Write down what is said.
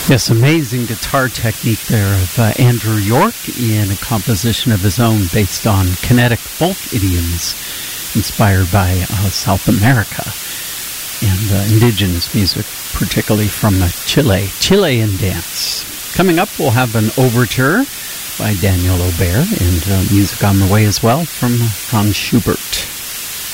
Yes, amazing guitar technique there of Andrew York in a composition of his own based on kinetic folk idioms inspired by South America and indigenous music, particularly from Chile, Chilean dance. Coming up, we'll have an overture by Daniel Aubert and music on the way as well from Franz Schubert.